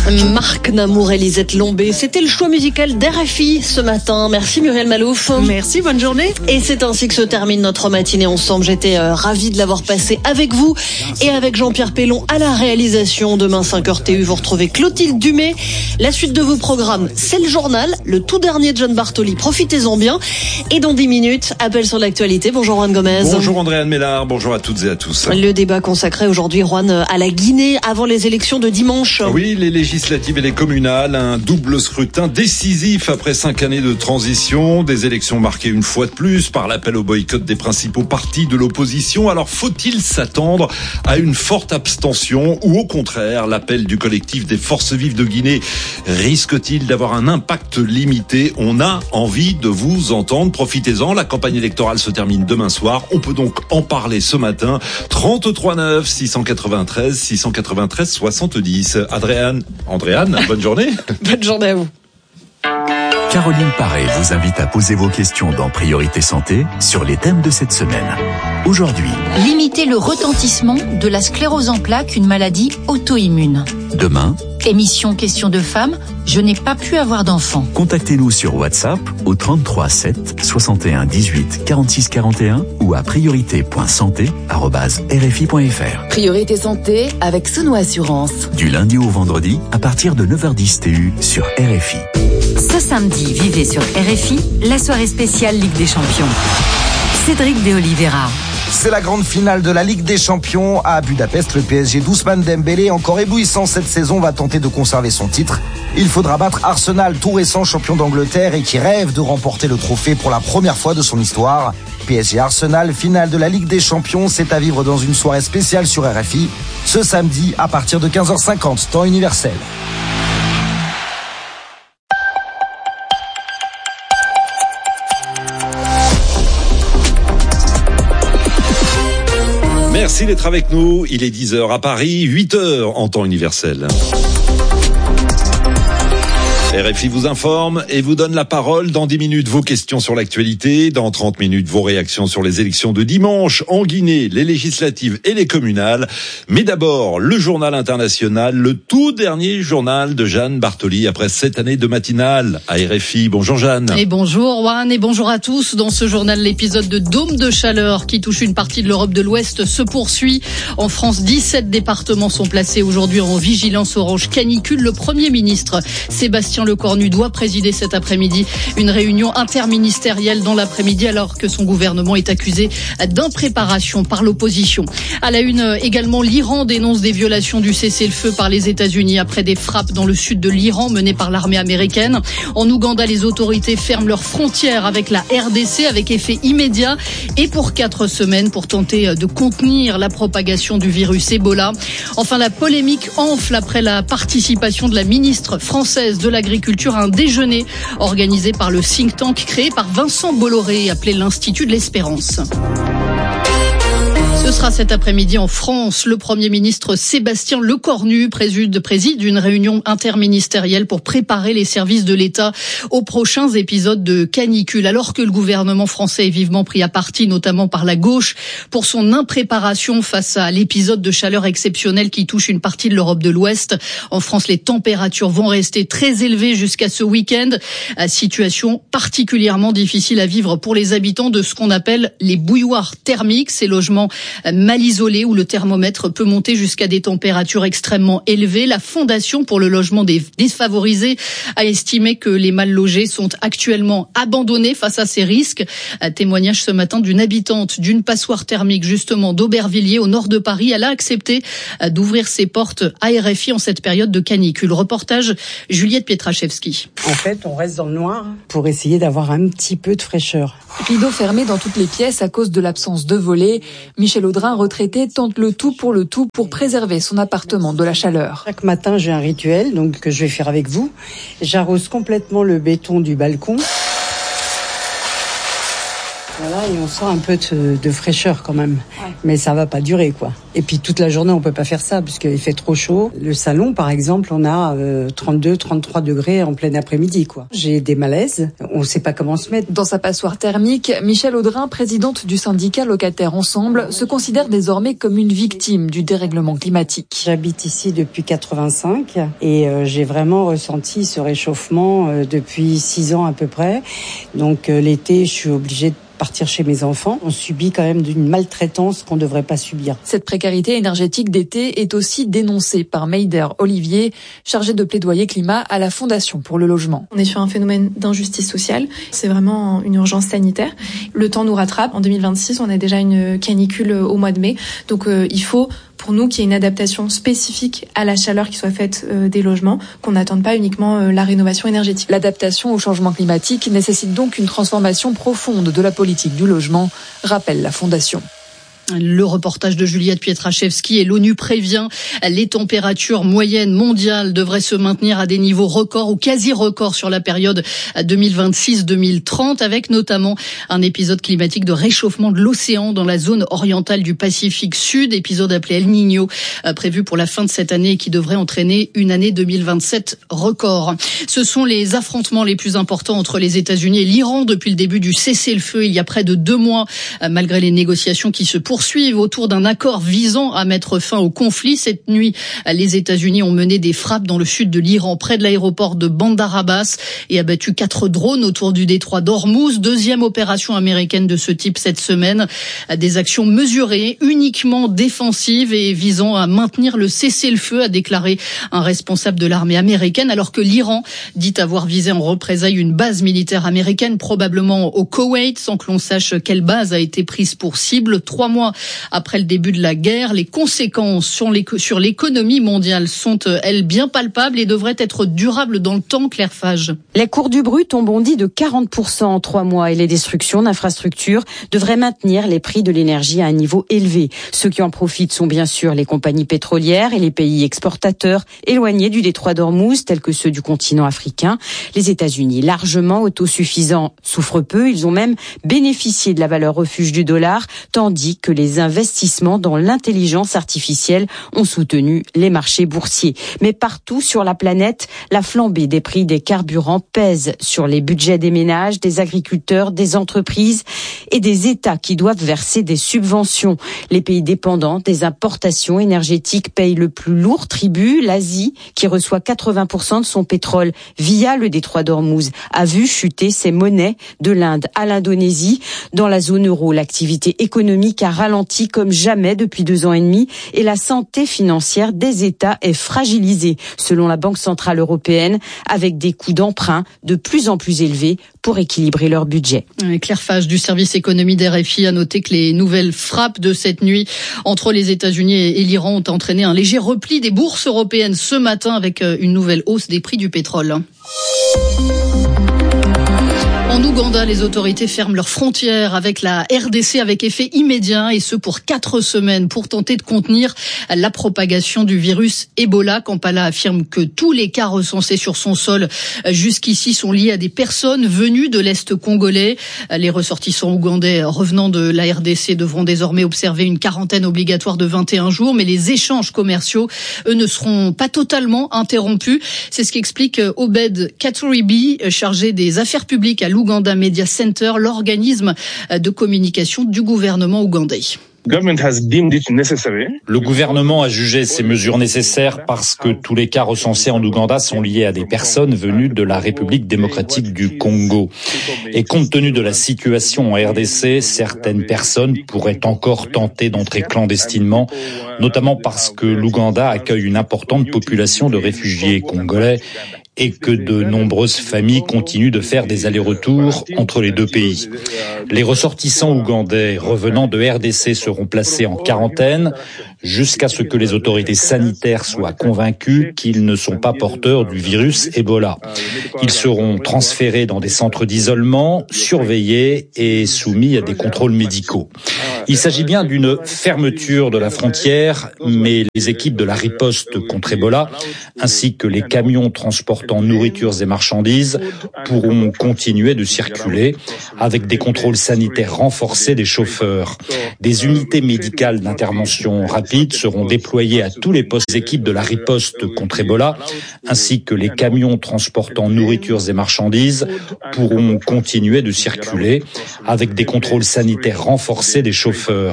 Marc Namour et Lisette Lombé, c'était le choix musical d'RFI ce matin. Merci Muriel Malouf. Merci, bonne journée. Et c'est ainsi que se termine notre matinée ensemble. J'étais ravie de l'avoir passé avec vous et avec Jean-Pierre Pellon à la réalisation. Demain 5h TU, vous retrouvez Clotilde Dumay. La suite de vos programmes, c'est le journal, le tout dernier de John Bartoli. Profitez-en bien. Et dans 10 minutes, appel sur l'actualité. Bonjour Juan Gomez. Bonjour Andréane Mélard, bonjour à toutes et à tous. Le débat consacré aujourd'hui, Juan, à la Guinée avant les élections de dimanche. Oui, les législatives et les communales, un double scrutin décisif après 5 années de transition, des élections marquées une fois de plus par l'appel au boycott des principaux partis de l'opposition. Alors faut-il s'attendre à une forte abstention ou au contraire l'appel du collectif des forces vives de Guinée risque-t-il d'avoir un impact limité? On a envie de vous entendre, profitez-en, la campagne électorale se termine demain soir, on peut donc en parler ce matin. 33 9 693 693 70. Andréane, bonne journée. Bonne journée à vous. Caroline Paré vous invite à poser vos questions dans Priorité Santé sur les thèmes de cette semaine. Aujourd'hui, limiter le retentissement de la sclérose en plaques, une maladie auto-immune. Demain, Émission Questions de femmes, je n'ai pas pu avoir d'enfant. contactez-nous sur WhatsApp au 33 7 61 18 46 41 ou à priorité.santé@rfi.fr. Priorité Santé avec Sono Assurance. Du lundi au vendredi à partir de 9h10 TU sur RFI. Ce samedi, vivez sur RFI la soirée spéciale Ligue des Champions. Cédric de Oliveira. C'est la grande finale de la Ligue des Champions à Budapest. Le PSG d'Ousmane Dembélé, encore éblouissant cette saison, va tenter de conserver son titre. Il faudra battre Arsenal, tout récent champion d'Angleterre et qui rêve de remporter le trophée pour la première fois de son histoire. PSG Arsenal, finale de la Ligue des Champions, c'est à vivre dans une soirée spéciale sur RFI, ce samedi à partir de 15h50, temps universel. Merci d'être avec nous. Il est 10h à Paris, 8h en temps universel. RFI vous informe et vous donne la parole. Dans 10 minutes, vos questions sur l'actualité. Dans 30 minutes, vos réactions sur les élections de dimanche en Guinée, les législatives et les communales. Mais d'abord, le journal international, le tout dernier journal de Jeanne Bartoli après 7 années de matinale à RFI. Bonjour Jeanne. Et bonjour Juan et bonjour à tous. Dans ce journal, l'épisode de dôme de chaleur qui touche une partie de l'Europe de l'Ouest se poursuit. En France, 17 départements sont placés aujourd'hui en vigilance orange canicule. Le Premier ministre, Sébastien Lecornu, doit présider cet après-midi une réunion interministérielle dans l'après-midi alors que son gouvernement est accusé d'impréparation par l'opposition. À la une également, l'Iran dénonce des violations du cessez-le-feu par les États-Unis après des frappes dans le sud de l'Iran menées par l'armée américaine. En Ouganda, les autorités ferment leurs frontières avec la RDC avec effet immédiat et pour 4 semaines pour tenter de contenir la propagation du virus Ebola. Enfin, la polémique enfle après la participation de la ministre française de l'Agriculture à un déjeuner organisé par le think tank créé par Vincent Bolloré appelé l'Institut de l'Espérance. Ce sera cet après-midi en France. Le Premier ministre Sébastien Lecornu préside une réunion interministérielle pour préparer les services de l'État aux prochains épisodes de canicule. Alors que le gouvernement français est vivement pris à partie, notamment par la gauche, pour son impréparation face à l'épisode de chaleur exceptionnel qui touche une partie de l'Europe de l'Ouest. En France, les températures vont rester très élevées jusqu'à ce week-end. Situation particulièrement difficile à vivre pour les habitants de ce qu'on appelle les bouilloires thermiques, ces logements mal isolés où le thermomètre peut monter jusqu'à des températures extrêmement élevées. La Fondation pour le logement des défavorisés a estimé que les mal logés sont actuellement abandonnés face à ces risques. Témoignage ce matin d'une habitante d'une passoire thermique justement d'Aubervilliers au nord de Paris. Elle a accepté d'ouvrir ses portes à RFI en cette période de canicule. Reportage Juliette Pietraszewski. En fait, on reste dans le noir pour essayer d'avoir un petit peu de fraîcheur. Rideaux fermés dans toutes les pièces à cause de l'absence de volets. Michel Audrin, retraité, tente le tout pour préserver son appartement de la chaleur. Chaque matin, j'ai un rituel que je vais faire avec vous. J'arrose complètement le béton du balcon. Voilà, et on sent un peu de fraîcheur quand même. Ouais. Mais ça va pas durer, quoi. Et puis toute la journée, on peut pas faire ça parce qu'il fait trop chaud. Le salon, par exemple, on a 32, 33 degrés en plein après-midi, quoi. J'ai des malaises. On sait pas comment se mettre. Dans sa passoire thermique, Michèle Audrin, présidente du syndicat Locataires Ensemble, se considère désormais comme une victime du dérèglement climatique. J'habite ici depuis 85 et j'ai vraiment ressenti ce réchauffement depuis 6 ans à peu près. Donc l'été, je suis obligée de partir chez mes enfants. On subit quand même d'une maltraitance qu'on ne devrait pas subir. Cette précarité énergétique d'été est aussi dénoncée par Meider Olivier, chargé de plaidoyer climat à la Fondation pour le logement. On est sur un phénomène d'injustice sociale. C'est vraiment une urgence sanitaire. Le temps nous rattrape. En 2026, on a déjà une canicule au mois de mai. Donc il faut, pour nous, qu'il y ait une adaptation spécifique à la chaleur qui soit faite des logements, qu'on n'attende pas uniquement la rénovation énergétique. L'adaptation au changement climatique nécessite donc une transformation profonde de la politique du logement, rappelle la Fondation. Le reportage de Juliette Pietraszewski et l'ONU prévient les températures moyennes mondiales devraient se maintenir à des niveaux records ou quasi-records sur la période 2026-2030 avec notamment un épisode climatique de réchauffement de l'océan dans la zone orientale du Pacifique Sud, épisode appelé El Niño, prévu pour la fin de cette année et qui devrait entraîner une année 2027 record. Ce sont les affrontements les plus importants entre les États-Unis et l'Iran depuis le début du cessez-le-feu il y a près de 2 mois, malgré les négociations qui se poursuivent autour d'un accord visant à mettre fin au conflit. Cette nuit, les États-Unis ont mené des frappes dans le sud de l'Iran, près de l'aéroport de Bandar Abbas, et abattu 4 drones autour du détroit d'Ormuz. 2e opération américaine de ce type cette semaine. Des actions mesurées, uniquement défensives et visant à maintenir le cessez-le-feu, a déclaré un responsable de l'armée américaine, alors que l'Iran dit avoir visé en représailles une base militaire américaine, probablement au Koweït, sans que l'on sache quelle base a été prise pour cible. 3 mois après le début de la guerre, les conséquences sur l'économie mondiale sont, elles, bien palpables et devraient être durables dans le temps, Claire Fage. Les cours du brut ont bondi de 40% en 3 mois et les destructions d'infrastructures devraient maintenir les prix de l'énergie à un niveau élevé. Ceux qui en profitent sont bien sûr les compagnies pétrolières et les pays exportateurs éloignés du détroit d'Ormuz, tels que ceux du continent africain. Les États-Unis, largement autosuffisants, souffrent peu. Ils ont même bénéficié de la valeur refuge du dollar, tandis que les investissements dans l'intelligence artificielle ont soutenu les marchés boursiers. Mais partout sur la planète, la flambée des prix des carburants pèse sur les budgets des ménages, des agriculteurs, des entreprises et des États qui doivent verser des subventions. Les pays dépendants des importations énergétiques payent le plus lourd tribut. L'Asie, qui reçoit 80% de son pétrole via le détroit d'Ormuz, a vu chuter ses monnaies de l'Inde à l'Indonésie. Dans la zone euro, l'activité économique a ralenti comme jamais depuis 2 ans et demi et la santé financière des États est fragilisée, selon la Banque centrale européenne, avec des coûts d'emprunt de plus en plus élevés pour équilibrer leur budget. Claire Fage du service économie d'RFI a noté que les nouvelles frappes de cette nuit entre les États-Unis et l'Iran ont entraîné un léger repli des bourses européennes ce matin avec une nouvelle hausse des prix du pétrole. En Ouganda, les autorités ferment leurs frontières avec la RDC avec effet immédiat et ce pour 4 semaines pour tenter de contenir la propagation du virus Ebola. Kampala affirme que tous les cas recensés sur son sol jusqu'ici sont liés à des personnes venues de l'Est congolais. Les ressortissants ougandais revenant de la RDC devront désormais observer une quarantaine obligatoire de 21 jours, mais les échanges commerciaux, eux, ne seront pas totalement interrompus. C'est ce qu'explique Obed Katuribi, chargé des affaires publiques à l'Ouganda Media Center, l'organisme de communication du gouvernement ougandais. Le gouvernement a jugé ces mesures nécessaires parce que tous les cas recensés en Ouganda sont liés à des personnes venues de la République démocratique du Congo. Et compte tenu de la situation en RDC, certaines personnes pourraient encore tenter d'entrer clandestinement, notamment parce que l'Ouganda accueille une importante population de réfugiés congolais et que de nombreuses familles continuent de faire des allers-retours entre les deux pays. Les ressortissants ougandais revenant de RDC seront placés en quarantaine jusqu'à ce que les autorités sanitaires soient convaincues qu'ils ne sont pas porteurs du virus Ebola. Ils seront transférés dans des centres d'isolement, surveillés et soumis à des contrôles médicaux. Il s'agit bien d'une fermeture de la frontière, mais les équipes de la riposte contre Ebola, ainsi que les camions transportant nourritures et marchandises, pourront continuer de circuler avec des contrôles sanitaires renforcés des chauffeurs. Des unités médicales d'intervention rapide seront déployées à tous les postes d'équipe de la riposte contre Ebola, ainsi que les camions transportant nourritures et marchandises pourront continuer de circuler avec des contrôles sanitaires renforcés des chauffeurs.